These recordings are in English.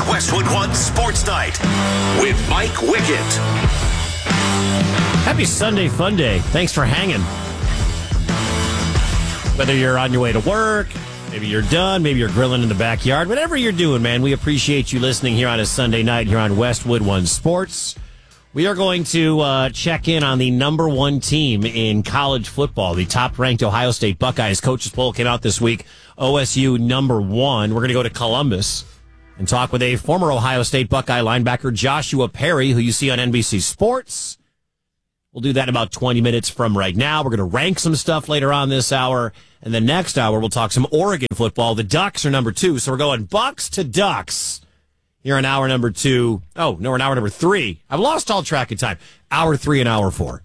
Westwood One Sports Night with Mike Wickett. Happy Sunday Fun Day. Thanks for hanging. Whether you're on your way to work, maybe you're done, maybe you're grilling in the backyard, whatever you're doing, man, we appreciate you listening here on a Sunday night here on Westwood One Sports. We are going to check in on the number one team in college football, the top-ranked Ohio State Buckeyes. Coaches poll came out this week, OSU number one. We're going to go to Columbus and talk with a former Ohio State Buckeye linebacker, Joshua Perry, who you see on NBC Sports. We'll do that in about 20 minutes from right now. We're going to rank some stuff later on this hour. And the next hour, we'll talk some Oregon football. The Ducks are number two, so we're going Bucks to Ducks. Here in hour number two. Oh, no, we're in hour number three. I've lost all track of time. Hour three and hour four.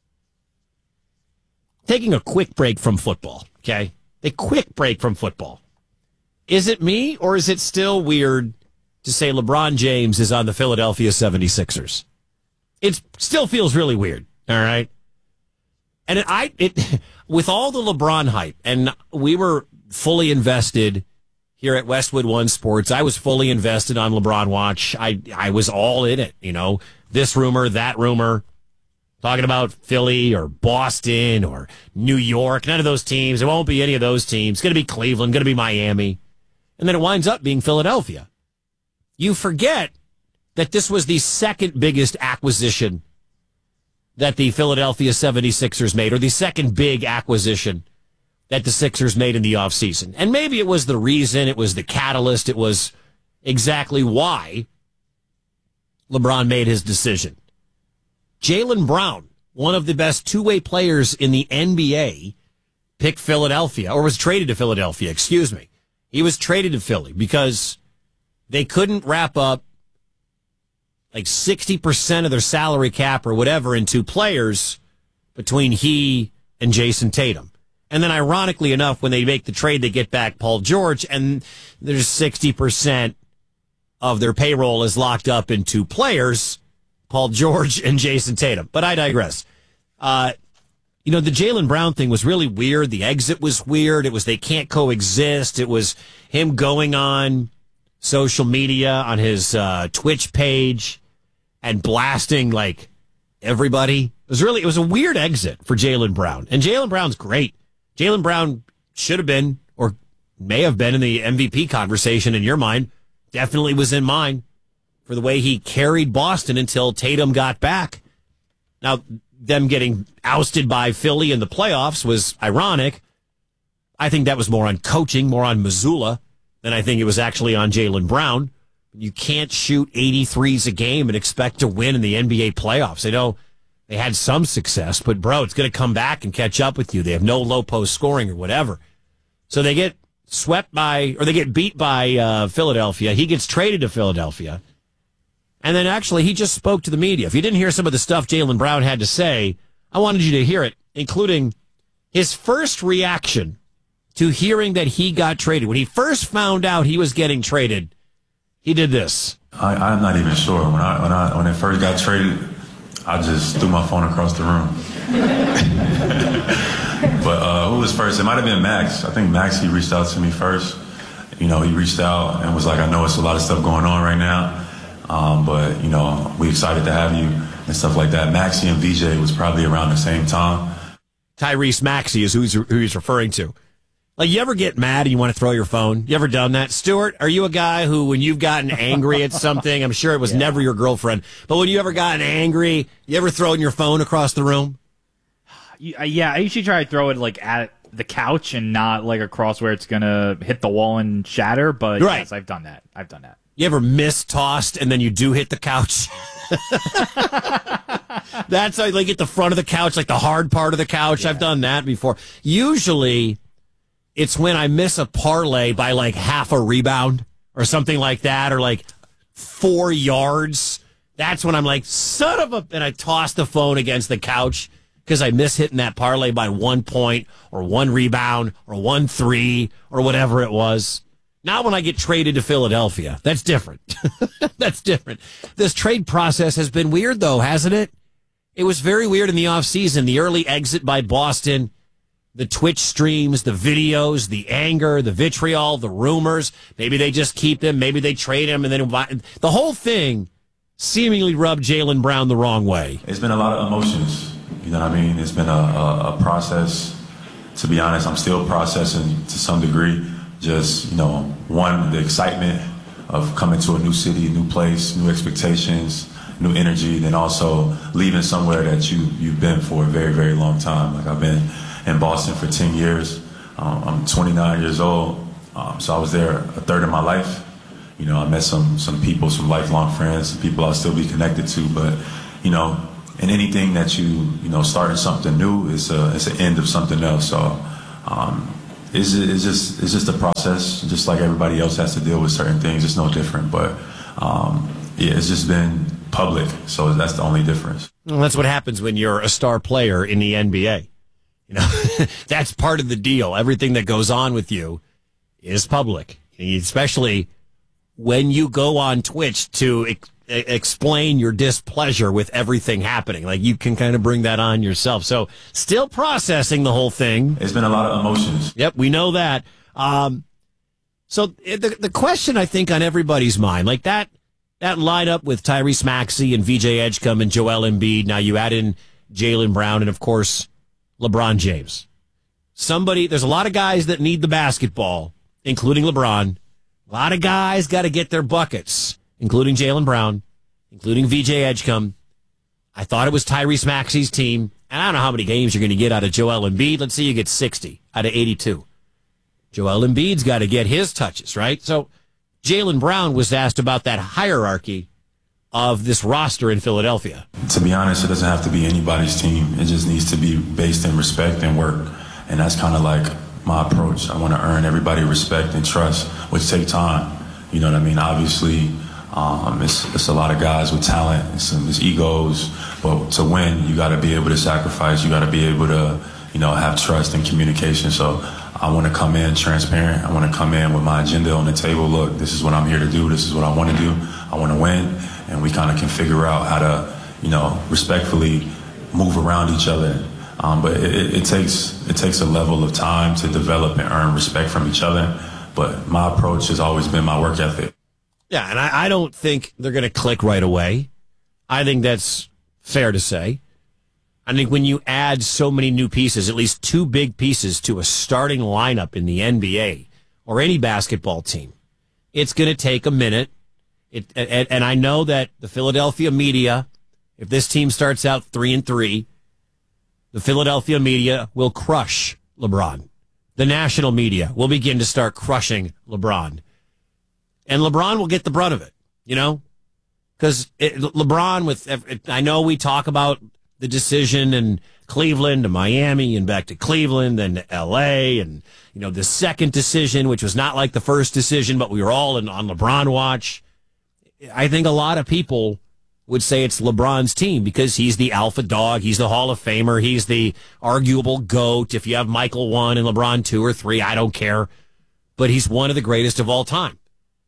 Taking a quick break from football, okay? A quick break from football. Is it me, or is it still weird to say LeBron James is on the Philadelphia 76ers? It still feels really weird, all right? And with all the LeBron hype, and we were fully invested here at Westwood One Sports. I was fully invested on LeBron Watch. I was all in it, you know, this rumor, that rumor, talking about Philly or Boston or New York, none of those teams. It won't be any of those teams. It's going to be Cleveland, going to be Miami. And then it winds up being Philadelphia. You forget that this was the second biggest acquisition that the Philadelphia 76ers made, or the second big acquisition that the Sixers made in the offseason. And maybe it was the reason, it was the catalyst, it was exactly why LeBron made his decision. Jaylen Brown, one of the best two-way players in the NBA, picked Philadelphia, or was traded to Philadelphia, excuse me. He was traded to Philly because they couldn't wrap up like 60% of their salary cap or whatever into players between he and Jason Tatum. And then ironically enough, when they make the trade, they get back Paul George, and there's 60% of their payroll is locked up in two players, Paul George and Jason Tatum. But I digress. The Jaylen Brown thing was really weird. The exit was weird. It was they can't coexist. It was him going on social media, on his Twitch page, and blasting like everybody. It was a weird exit for Jaylen Brown. And Jaylen Brown's great. Jaylen Brown should have been, or may have been, in the MVP conversation in your mind. Definitely was in mine for the way he carried Boston until Tatum got back. Now, them getting ousted by Philly in the playoffs was ironic. I think that was more on coaching, more on Missoula, than I think it was actually on Jaylen Brown. You can't shoot 83s a game and expect to win in the NBA playoffs. I know they had some success, but, bro, it's going to come back and catch up with you. They have no low post scoring or whatever. So they get they get beat by Philadelphia. He gets traded to Philadelphia. And then actually he just spoke to the media. If you didn't hear some of the stuff Jaylen Brown had to say, I wanted you to hear it, including his first reaction to hearing that he got traded. When he first found out he was getting traded, he did this. I'm not even sure. When it first got traded, I just threw my phone across the room. But who was first? It might have been Max. I think Max, he reached out to me first. He reached out and was like, I know it's a lot of stuff going on right now, but, we excited to have you and stuff like that. Maxie and VJ was probably around the same time. Tyrese Maxey is who he's referring to. Like, you ever get mad and you want to throw your phone? You ever done that? Stuart, are you a guy who, when you've gotten angry at something, I'm sure it was never your girlfriend, but when you ever gotten angry, you ever thrown your phone across the room? Yeah, I usually try to throw it, like, at the couch and not, like, across where it's going to hit the wall and shatter, but right. Yes, I've done that. You ever miss-tossed and then you do hit the couch? That's like at the front of the couch, like the hard part of the couch. Yeah. I've done that before. Usually it's when I miss a parlay by like half a rebound or something like that, or like 4 yards. That's when I'm like, son of a... And I toss the phone against the couch because I miss hitting that parlay by 1 point or 1 rebound or 1 3 or whatever it was. Not when I get traded to Philadelphia. That's different. That's different. This trade process has been weird, though, hasn't it? It was very weird in the offseason. The early exit by Boston, the Twitch streams, the videos, the anger, the vitriol, the rumors. Maybe they just keep him. Maybe they trade him. And then the whole thing seemingly rubbed Jaylen Brown the wrong way. It's been a lot of emotions. You know what I mean? It's been a process. To be honest, I'm still processing to some degree. Just, one, the excitement of coming to a new city, new place, new expectations, new energy, then also leaving somewhere that you've been for a very, very long time. Like, I've been in Boston for 10 years. I'm 29 years old, so I was there a third of my life. I met some people, some lifelong friends, some people I'll still be connected to. But, in anything that starting something new is an end of something else. So it's just a process, just like everybody else has to deal with certain things. It's no different. But, it's just been public, so that's the only difference. Well, that's what happens when you're a star player in the NBA. That's part of the deal. Everything that goes on with you is public, especially when you go on Twitch to explain your displeasure with everything happening. Like, you can kind of bring that on yourself. So still processing the whole thing. It's been a lot of emotions. Yep, we know that. So the question, I think, on everybody's mind, like that lineup with Tyrese Maxey and VJ Edgecombe and Joel Embiid. Now you add in Jaylen Brown and, of course, LeBron James. There's a lot of guys that need the basketball, including LeBron. A lot of guys got to get their buckets, including Jaylen Brown, including VJ Edgecombe. I thought it was Tyrese Maxey's team. And I don't know how many games you're going to get out of Joel Embiid. Let's say you get 60 out of 82. Joel Embiid's got to get his touches, right? So Jaylen Brown was asked about that hierarchy of this roster in Philadelphia. To be honest, it doesn't have to be anybody's team. It just needs to be based in respect and work. And that's kind of like my approach. I want to earn everybody respect and trust, which take time. You know what I mean? Obviously, it's a lot of guys with talent. It's egos. But to win, you got to be able to sacrifice. You got to be able to, have trust and communication. So I want to come in transparent. I want to come in with my agenda on the table. Look, this is what I'm here to do. This is what I want to do. I want to win. And we kind of can figure out how to, respectfully move around each other. But it takes a level of time to develop and earn respect from each other. But my approach has always been my work ethic. Yeah, and I don't think they're going to click right away. I think that's fair to say. I think when you add so many new pieces, at least two big pieces to a starting lineup in the NBA or any basketball team, it's going to take a minute. And I know that the Philadelphia media, if this team starts out 3-3, the Philadelphia media will crush LeBron. The national media will begin to start crushing LeBron. And LeBron will get the brunt of it, Because LeBron, I know we talk about the decision in Cleveland to Miami and back to Cleveland, then to L.A., and, the second decision, which was not like the first decision, but we were all on LeBron watch. I think a lot of people would say it's LeBron's team because he's the alpha dog. He's the Hall of Famer. He's the arguable GOAT. If you have Michael 1 and LeBron 2 or 3, I don't care. But he's one of the greatest of all time.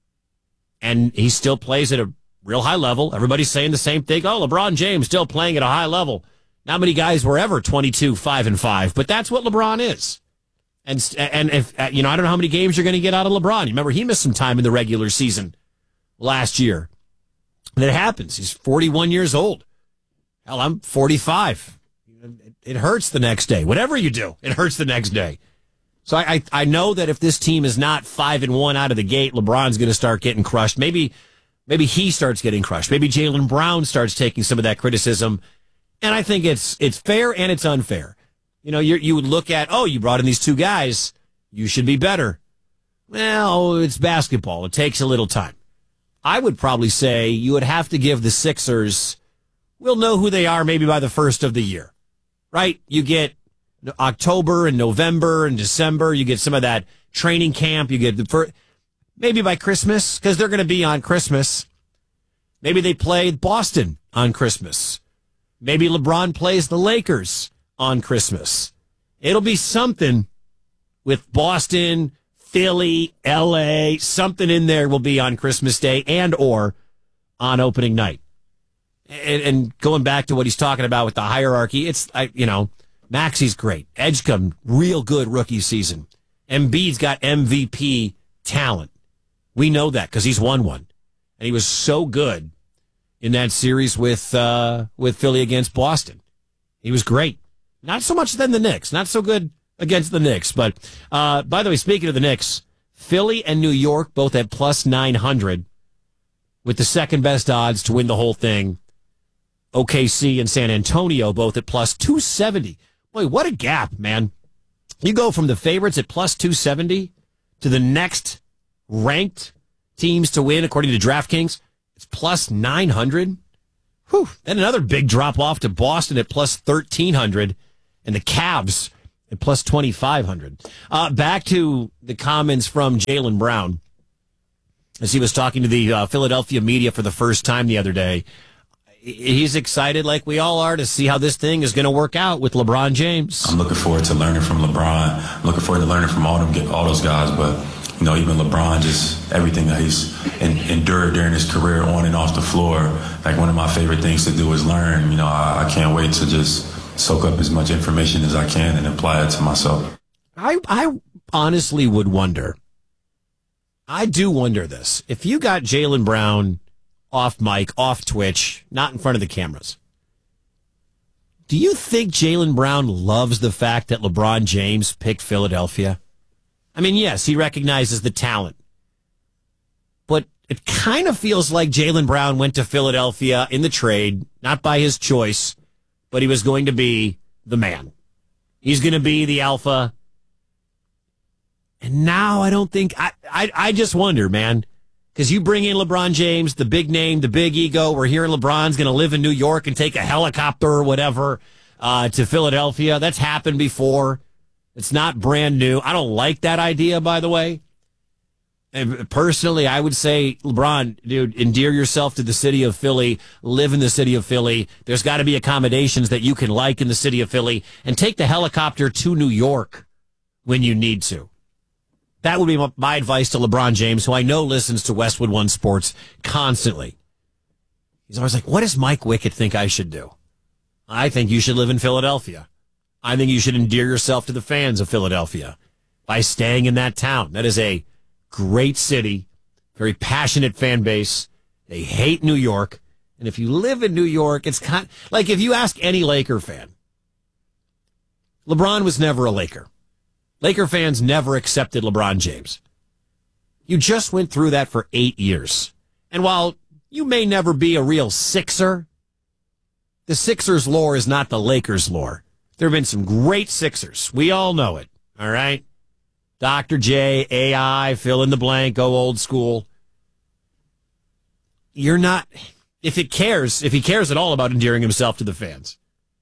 And he still plays at a real high level. Everybody's saying the same thing. Oh, LeBron James still playing at a high level. Not many guys were ever 22, 5-5, but that's what LeBron is. And if, I don't know how many games you're going to get out of LeBron. You remember he missed some time in the regular season last year. That happens. He's 41 years old. Hell, I'm 45. It hurts the next day. Whatever you do, it hurts the next day. So I know that if this team is not 5-1 out of the gate, LeBron's going to start getting crushed. Maybe he starts getting crushed. Maybe Jaylen Brown starts taking some of that criticism. And I think it's fair and it's unfair. You would look at, you brought in these two guys. You should be better. Well, it's basketball. It takes a little time. I would probably say you would have to give the Sixers, we'll know who they are maybe by the first of the year, right? You get October and November and December. You get some of that training camp. You get maybe by Christmas, because they're going to be on Christmas. Maybe they play Boston on Christmas. Maybe LeBron plays the Lakers on Christmas. It'll be something with Boston, Philly, L.A., something in there will be on Christmas Day and or on opening night. And going back to what he's talking about with the hierarchy, it's, Maxi's great. Edgecombe, real good rookie season. Embiid's got MVP talent. We know that because he's won one. And he was so good in that series with Philly against Boston. He was great. Not so much then the Knicks. Not so good against the Knicks. But, by the way, speaking of the Knicks, Philly and New York both at plus 900 with the second best odds to win the whole thing. OKC and San Antonio both at plus 270. Boy, what a gap, man. You go from the favorites at plus 270 to the next ranked teams to win, according to DraftKings. It's plus 900. Whew. Then another big drop off to Boston at plus 1,300 and the Cavs at plus 2,500. Back to the comments from Jaylen Brown as he was talking to the Philadelphia media for the first time the other day. He's excited, like we all are, to see how this thing is going to work out with LeBron James. I'm looking forward to learning from LeBron. I'm looking forward to learning from all those guys. But, you know, even LeBron, just everything that he's endured during his career on and off the floor. Like, one of my favorite things to do is learn. You know, I can't wait to just soak up as much information as I can and apply it to myself. I honestly would wonder. I do wonder this. If you got Jaylen Brown off mic, off Twitch, not in front of the cameras, do you think Jaylen Brown loves the fact that LeBron James picked Philadelphia? I mean, yes, he recognizes the talent, but it kind of feels like Jaylen Brown went to Philadelphia in the trade, not by his choice, but he was going to be the man. He's going to be the alpha. And now I don't think, I just wonder, man. Because you bring in LeBron James, the big name, the big ego. We're hearing LeBron's going to live in New York and take a helicopter or whatever to Philadelphia. That's happened before. It's not brand new. I don't like that idea, by the way. And personally, I would say, LeBron, dude, endear yourself to the city of Philly. Live in the city of Philly. There's got to be accommodations that you can like in the city of Philly. And take the helicopter to New York when you need to. That would be my advice to LeBron James, who I know listens to Westwood One Sports constantly. He's always like, what does Mike Wickett think I should do? I think you should live in Philadelphia. I think you should endear yourself to the fans of Philadelphia by staying in that town. That is a great city, very passionate fan base. They hate New York. And if you live in New York, it's kind of like if you ask any Laker fan, LeBron was never a Laker. Laker fans never accepted LeBron James. You just went through that for 8 years. And while you may never be a real Sixer, the Sixers lore is not the Lakers lore. There have been some great Sixers. We all know it. All right? Dr. J, AI, fill in the blank, go old school. You're not, if he cares at all about endearing himself to the fans.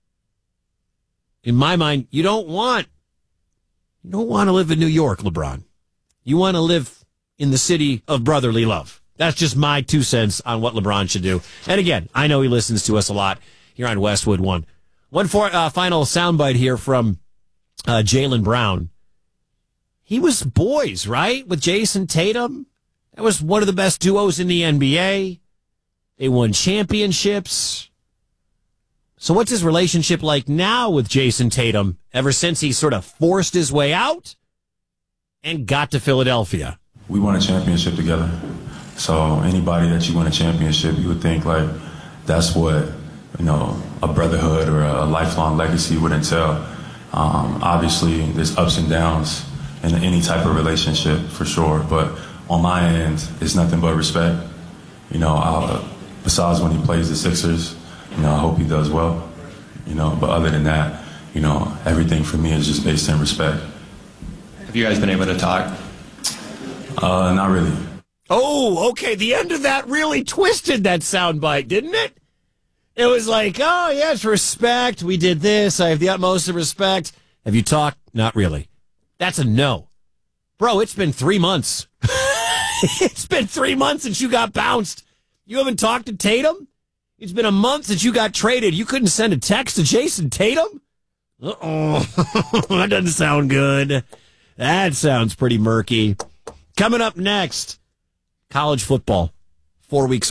In my mind, you don't want to live in New York, LeBron. You want to live in the city of brotherly love. That's just my 2 cents on what LeBron should do. And again, I know he listens to us a lot here on Westwood One. One final soundbite here from Jaylen Brown. He was boys, right, with Jason Tatum? That was one of the best duos in the NBA. They won championships. So what's his relationship like now with Jason Tatum ever since he sort of forced his way out and got to Philadelphia? We won a championship together. So anybody that you win a championship, you would think like that's what, you know, a brotherhood or a lifelong legacy would entail. Obviously, there's ups and downs in any type of relationship for sure. But on my end, it's nothing but respect. You know, besides when he plays the Sixers, you know, I hope he does well, you know, but other than that, you know, everything for me is just based in respect. Have you guys been able to talk? Not really. Oh, okay. The end of that really twisted that soundbite, didn't it? It was like, oh, yes, respect. We did this. I have the utmost of respect. Have you talked? Not really. That's a no. Bro, it's been 3 months. It's been 3 months since you got bounced. You haven't talked to Tatum? It's been a month since you got traded. You couldn't send a text to Jason Tatum? Uh-oh. That doesn't sound good. That sounds pretty murky. Coming up next, college football, 4 weeks away.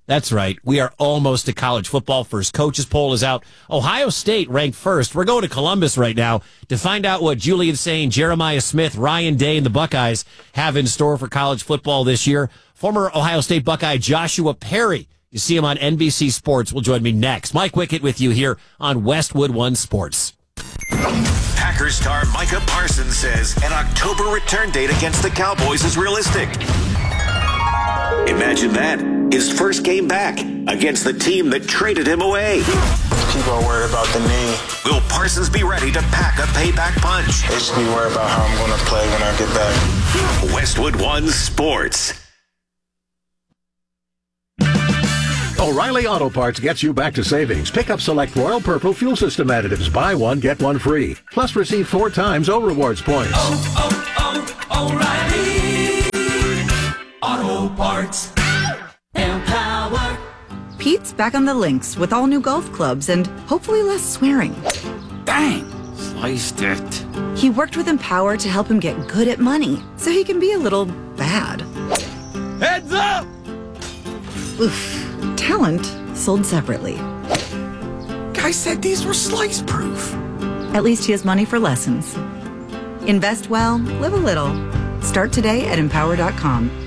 That's right. We are almost to college football. First coaches poll is out. Ohio State ranked first. We're going to Columbus right now to find out what Julian Sain, Jeremiah Smith, Ryan Day, and the Buckeyes have in store for college football this year. Former Ohio State Buckeye Joshua Perry. You see him on NBC Sports. Will join me next. Mike Wickett with you here on Westwood One Sports. Packers star Micah Parsons says an October return date against the Cowboys is realistic. Imagine that. His first game back against the team that traded him away. People are worried about the knee. Will Parsons be ready to pack a payback punch? They should be worried about how I'm going to play when I get back. Westwood One Sports. O'Reilly Auto Parts gets you back to savings. Pick up select Royal Purple fuel system additives. Buy one, get one free. Plus receive 4 times O-Rewards points. O'Reilly Auto Parts. Empower. Pete's back on the links with all new golf clubs and hopefully less swearing. Dang, sliced it. He worked with Empower to help him get good at money so he can be a little bad. Heads up! Oof. Talent sold separately. Guy said these were slice proof. At least he has money for lessons. Invest well, live a little. Start today at Empower.com.